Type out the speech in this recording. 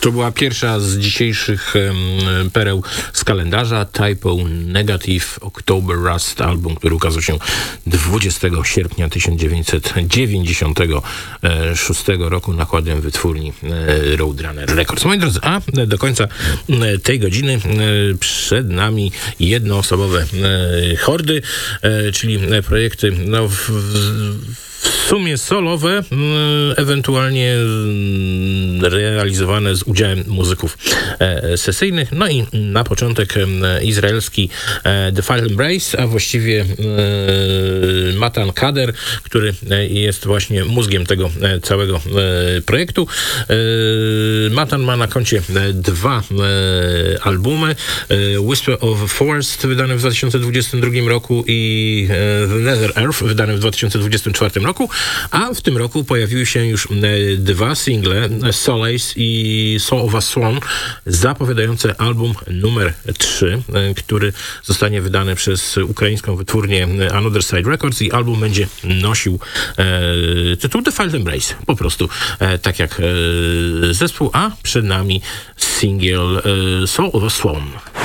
To była pierwsza z dzisiejszych pereł z kalendarza. Typo Negative October Rust, album, który ukazał się 20 sierpnia 1996 roku nakładem wytwórni Roadrunner Records. Moi drodzy, a do końca tej godziny przed nami jednoosobowe hordy, czyli projekty w sumie solowe, ewentualnie realizowane z udziałem muzyków sesyjnych. No i na początek izraelski The File Embrace, a właściwie Matan Kader, który jest właśnie mózgiem tego całego projektu. Matan ma na koncie 2 albumy. Whisper of a Forest, wydany w 2022 roku, i The Nether Earth, wydany w 2024 roku. A w tym roku pojawiły się już 2 single, Solace i Soul of a Swan, zapowiadające album numer 3, który zostanie wydany przez ukraińską wytwórnię Another Side Records, i album będzie nosił tytuł The File Embrace, po prostu tak jak zespół, a przed nami singiel Soul of a Swan.